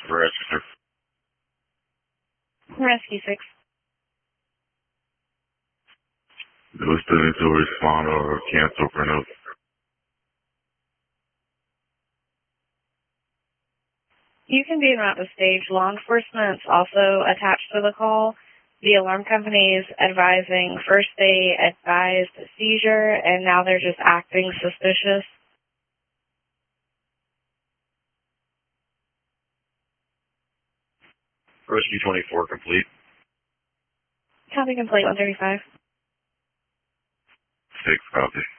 for rescue, sir. Rescue 6. No student to respond or cancel for notes. You can be at the stage. Law enforcement's also attached to the call. The alarm company is advising first they advised a seizure, and now they're just acting suspicious. Rescue 24 complete. Copy complete 135. 6 copy.